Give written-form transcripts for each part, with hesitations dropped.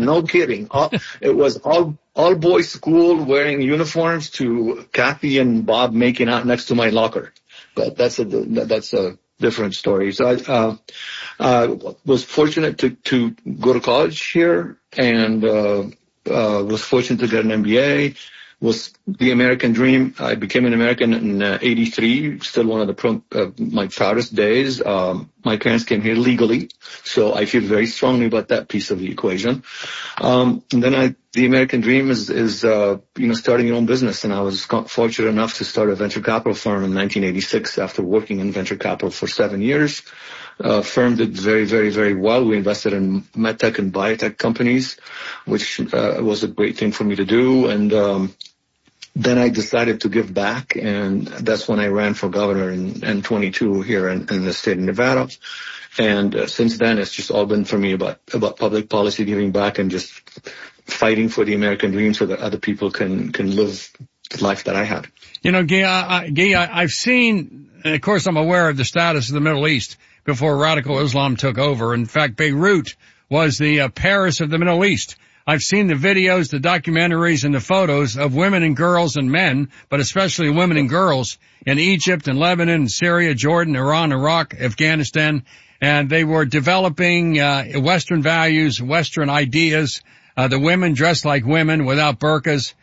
No kidding. It was all boys school wearing uniforms to Kathy and Bob making out next to my locker. But that's a different story. So I was fortunate to go to college here and was fortunate to get an MBA. Was the American dream. I became an American in 83, still one of my proudest days. My parents came here legally, so I feel very strongly about that piece of the equation. And then the American dream is starting your own business, and I was fortunate enough to start a venture capital firm in 1986 after working in venture capital for 7 years. Firm did very, very, very well. We invested in medtech and biotech companies, which was a great thing for me to do. And then I decided to give back, and that's when I ran for governor in 22 here in the state of Nevada. And since then, it's just all been for me about public policy, giving back, and just fighting for the American dream so that other people can live the life that I had. You know, Guy, I've seen, and of course I'm aware of the status of the Middle East before radical Islam took over. In fact, Beirut was the Paris of the Middle East. I've seen the videos, the documentaries, and the photos of women and girls and men, but especially women and girls in Egypt and Lebanon, Syria, Jordan, Iran, Iraq, Afghanistan, and they were developing Western values, Western ideas. The women dressed like women without burqas.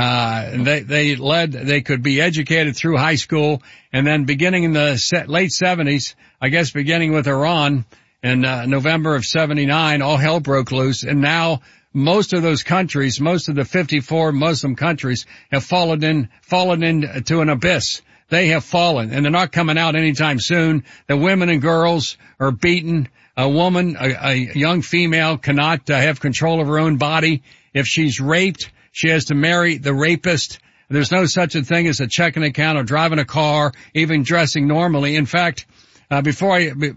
They could be educated through high school, and then beginning in the late 70s, I guess beginning with Iran in November of 79, all hell broke loose, and now most of those countries, most of the 54 Muslim countries have fallen into an abyss. They have fallen, and they're not coming out anytime soon. The women and girls are beaten. A woman, a young female, cannot have control of her own body. If she's raped, she has to marry the rapist. There's no such a thing as a checking account or driving a car, even dressing normally. In fact, before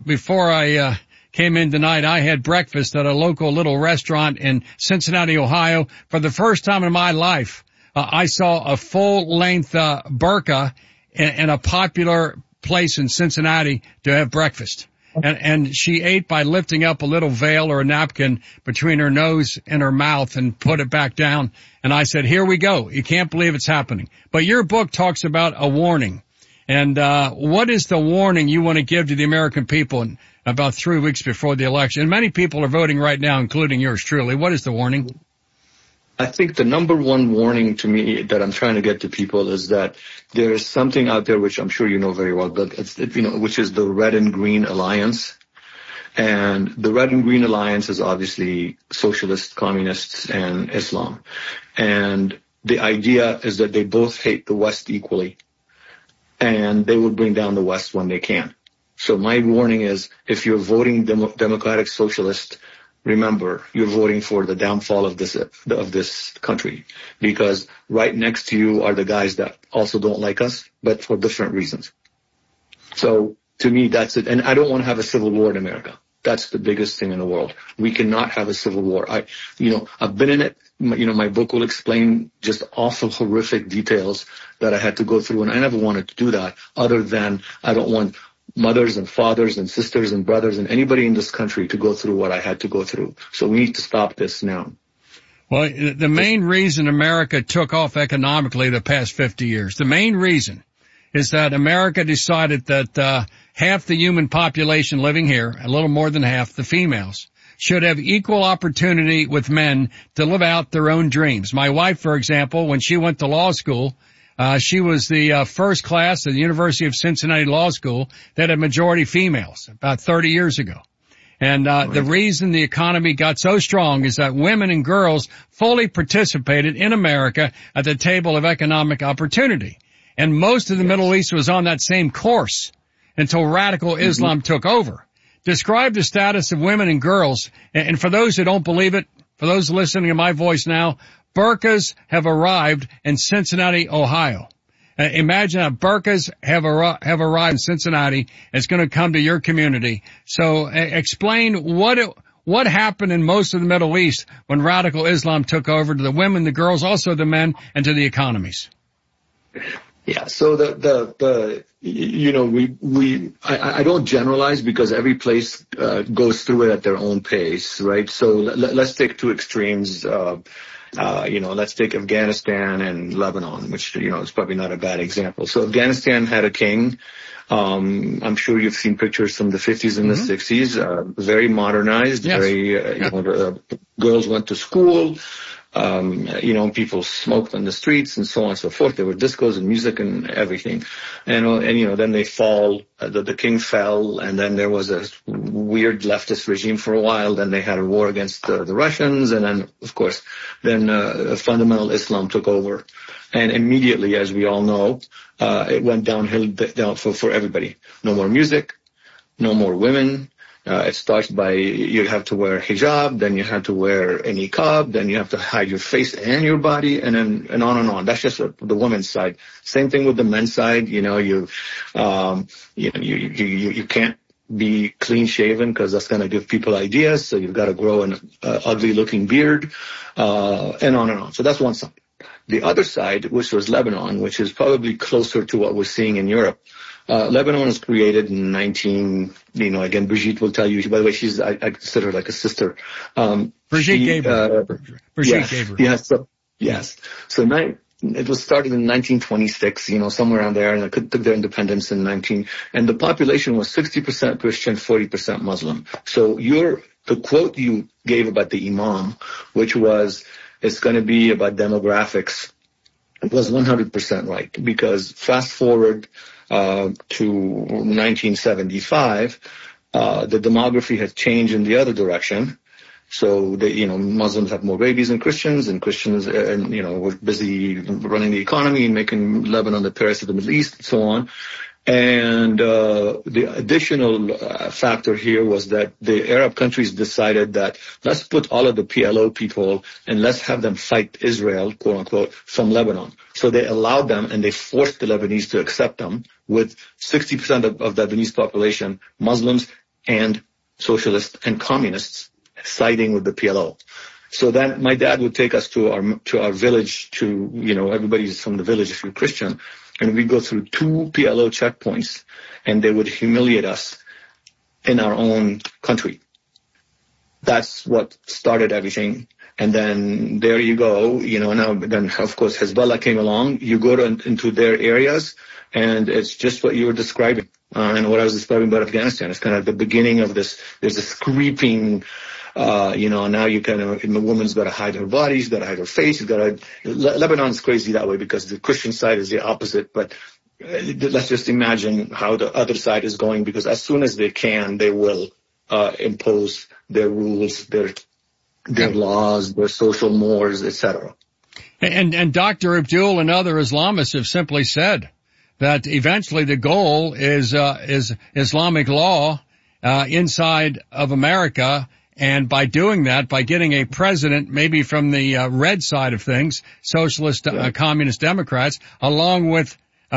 I came in tonight, I had breakfast at a local little restaurant in Cincinnati, Ohio. For the first time in my life, I saw a full-length burqa in a popular place in Cincinnati to have breakfast. And she ate by lifting up a little veil or a napkin between her nose and her mouth and put it back down. And I said, here we go. You can't believe it's happening. But your book talks about a warning. And what is the warning you want to give to the American people in about 3 weeks before the election? And many people are voting right now, including yours truly. What is the warning? I think the number one warning to me that I'm trying to get to people is that there is something out there which I'm sure you know very well, but which is the Red and Green Alliance. And the Red and Green Alliance is obviously socialists, communists, and Islam. And the idea is that they both hate the West equally, and they will bring down the West when they can. So my warning is, if you're voting Democratic Socialist, remember, you're voting for the downfall of this country, because right next to you are the guys that also don't like us, but for different reasons. So to me, that's it. And I don't want to have a civil war in America. That's the biggest thing in the world. We cannot have a civil war. I've been in it. My book will explain just awful, horrific details that I had to go through, and I never wanted to do that, other than I don't want mothers and fathers and sisters and brothers and anybody in this country to go through what I had to go through. So we need to stop this now. Well, the main reason America took off economically the past 50 years, the main reason is that America decided that half the human population living here, a little more than half, the females, should have equal opportunity with men to live out their own dreams. My wife, for example, when she went to law school, she was the first class at the University of Cincinnati Law School that had majority females about 30 years ago. And the reason the economy got so strong is that women and girls fully participated in America at the table of economic opportunity. And most of the Middle East was on that same course until radical Islam took over. Describe the status of women and girls. And for those who don't believe it, for those listening to my voice now, burqas have arrived in Cincinnati, Ohio. Imagine that burqas have arrived in Cincinnati. It's going to come to your community. So explain what happened in most of the Middle East when radical Islam took over, to the women, the girls, also the men, and to the economies. Yeah. So the I don't generalize because every place goes through it at their own pace, right? So let's take two extremes. Let's take Afghanistan and Lebanon, which, is probably not a bad example. So Afghanistan had a king. I'm sure you've seen pictures from the 50s and the 60s, very modernized, yes. Girls went to school. People smoked on the streets and so on and so forth. There were discos and music and everything. Then they fall, the king fell, and then there was a weird leftist regime for a while. Then they had a war against the Russians, and then, of course, fundamental Islam took over. And immediately, as we all know, it went down for everybody. No more music, no more women. It starts by you have to wear hijab, then you have to wear a niqab, then you have to hide your face and your body, and on and on. That's just the women's side. Same thing with the men's side. You can't be clean shaven because that's going to give people ideas. So you've got to grow an ugly looking beard, and on and on. So that's one side. The other side, which was Lebanon, which is probably closer to what we're seeing in Europe. Lebanon was created in again, Brigitte will tell you, by the way, I consider her like a sister. Brigitte gave her. Yes. So it was started in 1926, somewhere around there, and it took their independence and the population was 60% Christian, 40% Muslim. So the quote you gave about the imam, which was, it's going to be about demographics, it was 100% right, because fast forward to 1975, the demography has changed in the other direction. So Muslims have more babies than Christians, and Christians, were busy running the economy and making Lebanon the Paris of the Middle East and so on. And the additional factor here was that the Arab countries decided that let's put all of the PLO people and let's have them fight Israel, quote unquote, from Lebanon. So they allowed them and they forced the Lebanese to accept them, with 60% of the Lebanese population Muslims and socialists and communists siding with the PLO. So then my dad would take us to our village, everybody's from the village if you're Christian, and we go through 2 PLO checkpoints, and they would humiliate us in our own country. That's what started everything. And then there you go, then of course Hezbollah came along. You go into their areas, and it's just what you were describing. And what I was describing about Afghanistan. It's kind of the beginning of this. There's this creeping, now the woman's got to hide her body, she's got to hide her face, Lebanon's crazy that way because the Christian side is the opposite, but let's just imagine how the other side is going, because as soon as they can, they will impose their rules, their laws, their social mores, etc. And Dr. Abdul and other Islamists have simply said that eventually the goal is Islamic law inside of America. And by doing that, by getting a president, maybe from the red side of things, socialist, communist Democrats, along with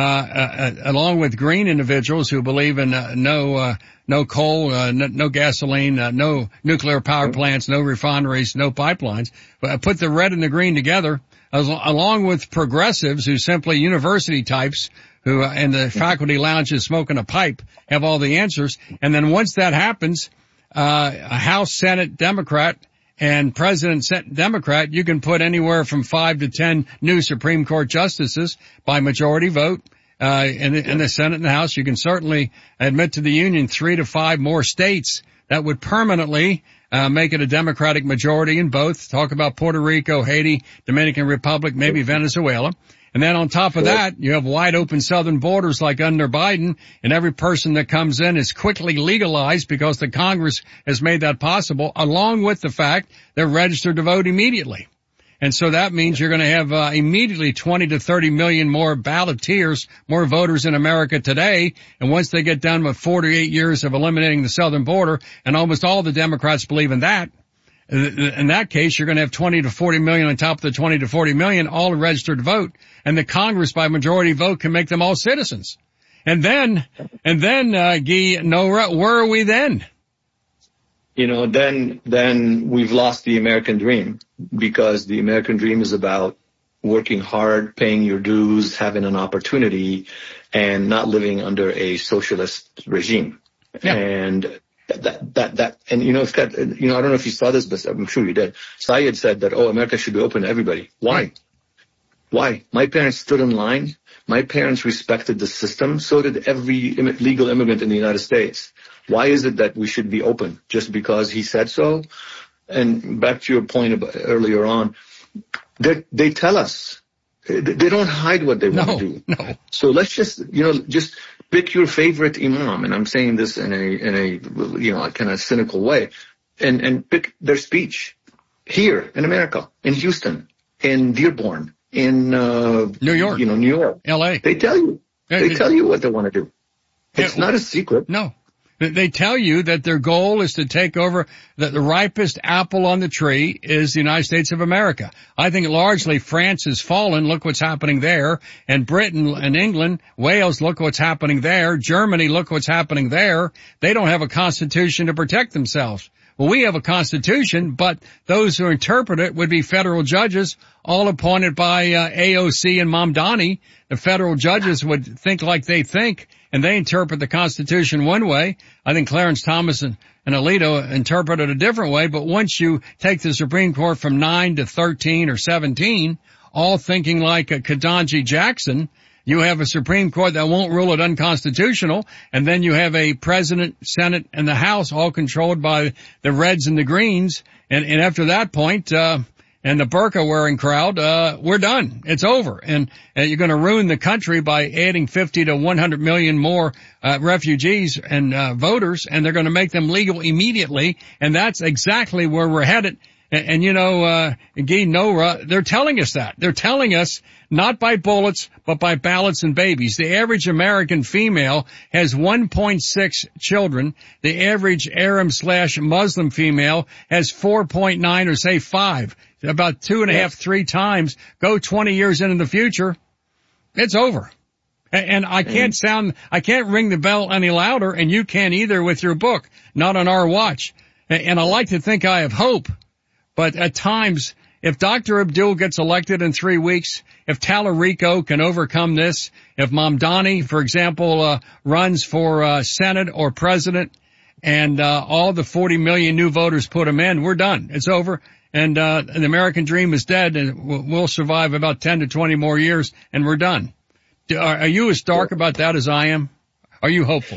green individuals who believe in no coal, no gasoline, no nuclear power plants, no refineries, no pipelines, but put the red and the green together, along with progressives who simply university types who in the faculty lounges smoking a pipe have all the answers. And then once that happens, a House Senate Democrat and President Senate Democrat, you can put anywhere from 5 to 10 new Supreme Court justices by majority vote. In the Senate and the House, you can certainly admit to the Union 3 to 5 more states that would permanently make it a Democratic majority in both. Talk about Puerto Rico, Haiti, Dominican Republic, maybe Venezuela. And then on top of that, you have wide open southern borders like under Biden, and every person that comes in is quickly legalized because the Congress has made that possible, along with the fact they're registered to vote immediately. And so that means you're going to have immediately 20 to 30 million more balloteers, more voters in America today. And once they get done with 48 years of eliminating the southern border, and almost all the Democrats believe in that, in that case, you're going to have 20 to 40 million on top of the 20 to 40 million, all registered to vote. And the Congress by majority vote can make them all citizens. And then, Guy Nora, where are we then? Then we've lost the American dream, because the American dream is about working hard, paying your dues, having an opportunity, and not living under a socialist regime. Yeah. And and Scott, I don't know if you saw this, but I'm sure you did. Syed said that, America should be open to everybody. Why? Right. Why? My parents stood in line. My parents respected the system. So did every legal immigrant in the United States. Why is it that we should be open? Just because he said so? And back to your point about earlier on, they tell us. They don't hide what they want to do. No. So let's just pick your favorite imam. And I'm saying this in a kind of cynical way, and pick their speech here in America, in Houston, in Dearborn, in New York, New York, L.A. They tell you. They tell you what they want to do. It's not a secret. No. They tell you that their goal is to take over, that the ripest apple on the tree is the United States of America. I think largely France has fallen. Look what's happening there. And Britain and England, Wales, look what's happening there. Germany, look what's happening there. They don't have a constitution to protect themselves. Well, we have a constitution, but those who interpret it would be federal judges, all appointed by AOC and Mamdani. The federal judges would think like they think, and they interpret the Constitution one way. I think Clarence Thomas and Alito interpret it a different way, but once you take the Supreme Court from 9 to 13 or 17, all thinking like a Ketanji Jackson, you have a Supreme Court that won't rule it unconstitutional, and then you have a President, Senate, and the House all controlled by the Reds and the Greens, and after that point, and the burqa-wearing crowd, we're done. It's over. And you're going to ruin the country by adding 50 to 100 million more refugees and voters, and they're going to make them legal immediately, and that's exactly where we're headed. And Guy Nora, they're telling us that. They're telling us not by bullets, but by ballots and babies. The average American female has 1.6 children. The average Arab/Muslim female has 4.9 or say 5. About 2.5, 3 times. Go 20 years into the future. It's over. And I can't ring the bell any louder, and you can't either with your book. Not on our watch. And I like to think I have hope. But at times, if Dr. Abdul gets elected in 3 weeks, if Tallarico can overcome this, if Mamdani, for example, runs for Senate or President, and all the 40 million new voters put him in, we're done. It's over. And the American dream is dead, and we'll survive about 10 to 20 more years, and we're done. Are you as dark about that as I am? Are you hopeful?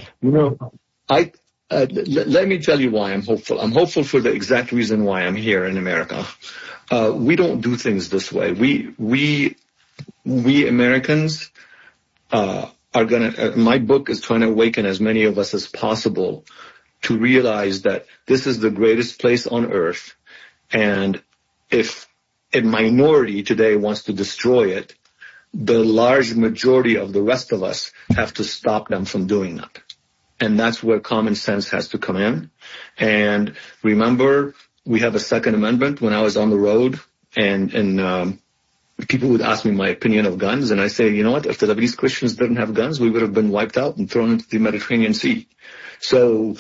Let me tell you why I'm hopeful. I'm hopeful for the exact reason why I'm here in America. We don't do things this way. We Americans are my book is trying to awaken as many of us as possible to realize that this is the greatest place on earth. And if a minority today wants to destroy it, the large majority of the rest of us have to stop them from doing that. And that's where common sense has to come in. And remember, we have a Second Amendment. When I was on the road and people would ask me my opinion of guns, and I say, you know what, if the Lebanese Christians didn't have guns, we would have been wiped out and thrown into the Mediterranean Sea. So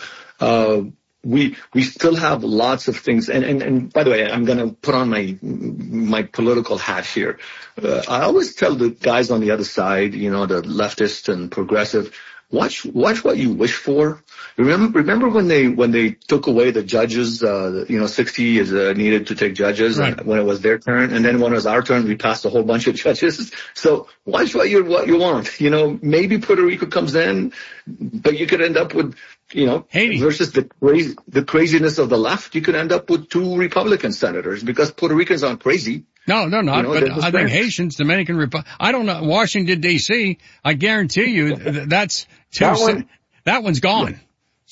we still have lots of things. And by the way, I'm going to put on my political hat here. I always tell the guys on the other side, the leftist and progressive, watch what you wish for. Remember when they took away the judges, 60 is needed to take judges, right, when it was their turn, and then when it was our turn, we passed a whole bunch of judges. So watch what you want. Maybe Puerto Rico comes in, but you could end up with, Haiti versus the craziness of the left. You could end up with 2 Republican senators because Puerto Ricans aren't crazy. No, they're not. But I think Haitians, Dominican Republic, I don't know, Washington, D.C., I guarantee you that one's gone. Yeah.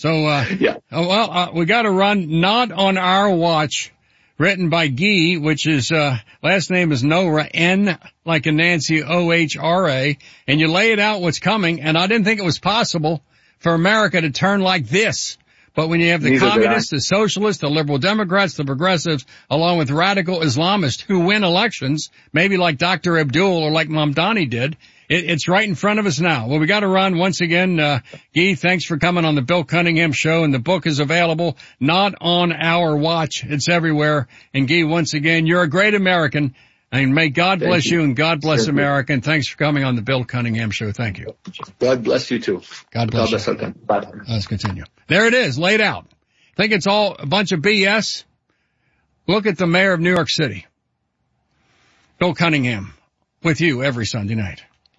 So, we got to run Not on Our Watch, written by Guy, which is, last name is Nora, N like a Nancy, O-H-R-A, and you lay it out what's coming, and I didn't think it was possible for America to turn like this. But when you have the communists, the socialists, the liberal Democrats, the progressives, along with radical Islamists who win elections, maybe like Dr. Abdul or like Mamdani did, it's right in front of us now. Well, we got to run once again. Guy, thanks for coming on the Bill Cunningham Show, and the book is available, Not on Our Watch. It's everywhere. And Guy, once again, you're a great American, And may God bless you and God bless America. And thanks for coming on the Bill Cunningham Show. Thank you. God bless you too. God bless you. Bye. Let's continue. There it is, laid out. Think it's all a bunch of BS? Look at the mayor of New York City. Bill Cunningham with you every Sunday night.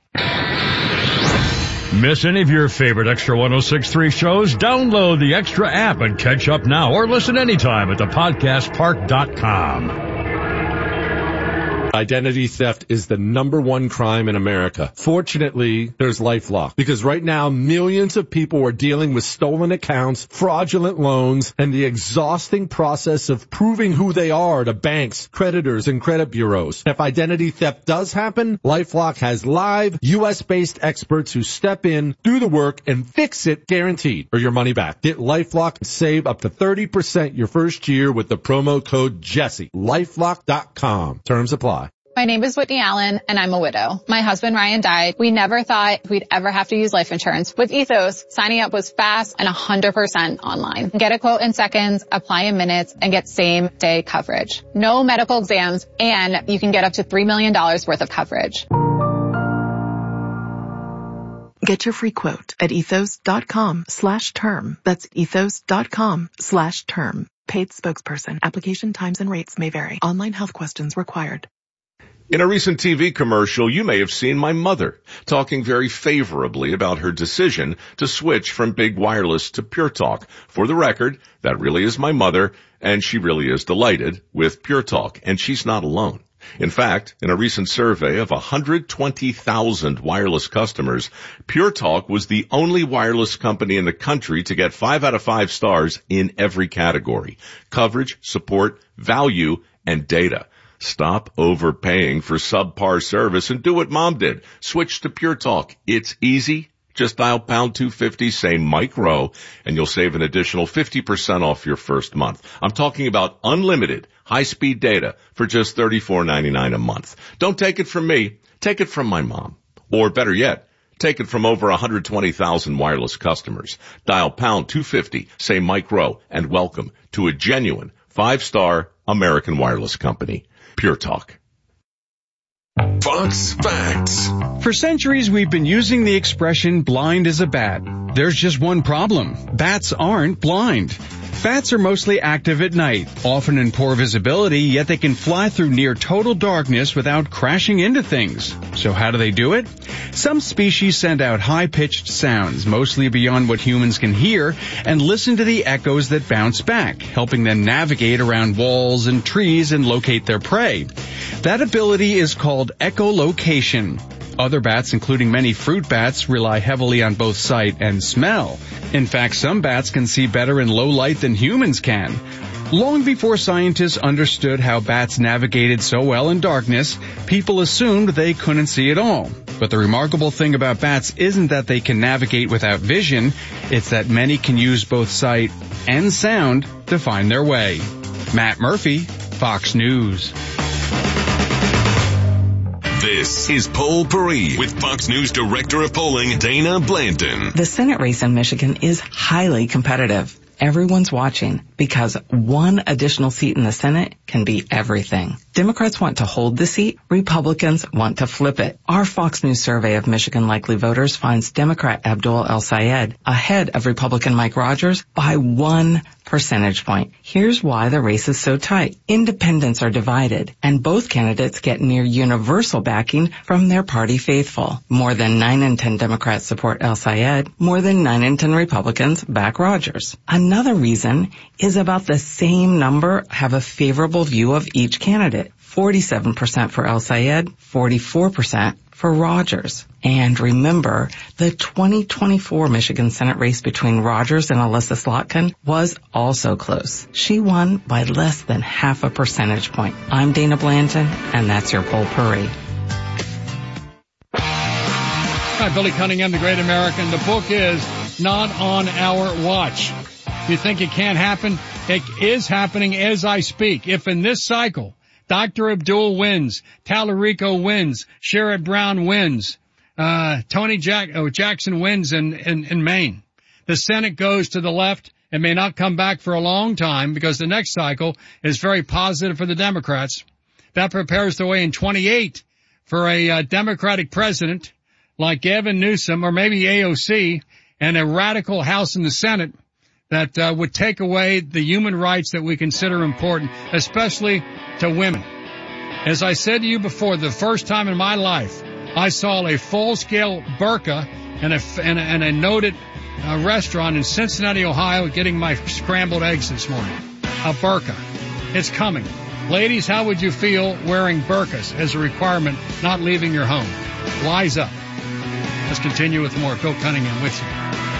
Miss any of your favorite Extra 106.3 shows? Download the Extra app and catch up now or listen anytime at thepodcastpark.com. Identity theft is the #1 crime in America. Fortunately, there's LifeLock, because right now millions of people are dealing with stolen accounts, fraudulent loans, and the exhausting process of proving who they are to banks, creditors, and credit bureaus. If identity theft does happen, LifeLock has live US-based experts who step in, do the work, and fix it guaranteed, or your money back. Get LifeLock and save up to 30% your first year with the promo code Jesse. LifeLock.com. Terms apply. My name is Whitney Allen, and I'm a widow. My husband, Ryan, died. We never thought we'd ever have to use life insurance. With Ethos, signing up was fast and 100% online. Get a quote in seconds, apply in minutes, and get same-day coverage. No medical exams, and you can get up to $3 million worth of coverage. Get your free quote at ethos.com/term. That's ethos.com/term. Paid spokesperson. Application times and rates may vary. Online health questions required. In a recent TV commercial, you may have seen my mother talking very favorably about her decision to switch from big wireless to Pure Talk. For the record, that really is my mother, and she really is delighted with Pure Talk, and she's not alone. In fact, in a recent survey of 120,000 wireless customers, Pure Talk was the only wireless company in the country to get 5 out of 5 stars in every category: coverage, support, value, and data. Stop overpaying for subpar service and do what Mom did. Switch to Pure Talk. It's easy. Just dial pound 250, say Mike Rowe, and you'll save an additional 50% off your first month. I'm talking about unlimited high-speed data for just $34.99 a month. Don't take it from me. Take it from my mom. Or better yet, take it from over 120,000 wireless customers. Dial pound 250, say Mike Rowe, and welcome to a genuine 5-star American wireless company. Pure Talk. Fox Facts. For centuries, we've been using the expression blind as a bat. There's just one problem. Bats aren't blind. Bats are mostly active at night, often in poor visibility, yet they can fly through near total darkness without crashing into things. So how do they do it? Some species send out high-pitched sounds, mostly beyond what humans can hear, and listen to the echoes that bounce back, helping them navigate around walls and trees and locate their prey. That ability is called echolocation. Other bats, including many fruit bats, rely heavily on both sight and smell. In fact, some bats can see better in low light than humans can. Long before scientists understood how bats navigated so well in darkness, people assumed they couldn't see at all. But the remarkable thing about bats isn't that they can navigate without vision, it's that many can use both sight and sound to find their way. Matt Murphy, Fox News. This is Poll Paris with Fox News Director of Polling, Dana Blanton. The Senate race in Michigan is highly competitive. Everyone's watching because one additional seat in the Senate can be everything. Democrats want to hold the seat. Republicans want to flip it. Our Fox News survey of Michigan likely voters finds Democrat Abdul El-Sayed ahead of Republican Mike Rogers by 1 percentage point. Here's why the race is so tight. Independents are divided, and both candidates get near universal backing from their party faithful. More than 9 in 10 Democrats support El-Sayed. More than 9 in 10 Republicans back Rogers. Another reason is about the same number have a favorable view of each candidate. 47% for El-Sayed, 44% for Rogers. And remember, the 2024 Michigan Senate race between Rogers and Alyssa Slotkin was also close. She won by less than 0.5 percentage point. I'm Dana Blanton, and that's your Poll Paris. Hi, Billy Cunningham, the Great American. The book is Not on Our Watch. You think it can't happen? It is happening as I speak. If in this cycle, Dr. Abdul wins, Tallarico wins, Sherrod Brown wins, Tony Jackson wins in Maine, the Senate goes to the left and may not come back for a long time because the next cycle is very positive for the Democrats. that prepares the way in 28 for a Democratic president like Gavin Newsom or maybe AOC and a radical House in the Senate that would take away the human rights that we consider important, especially to women. As I said to you before, the first time in my life, I saw a full-scale burqa and a noted restaurant in Cincinnati, Ohio, getting my scrambled eggs this morning. A burqa. It's coming. Ladies, how would you feel wearing burqas as a requirement, not leaving your home? Wise up. Let's continue with more. Bill Cunningham with you.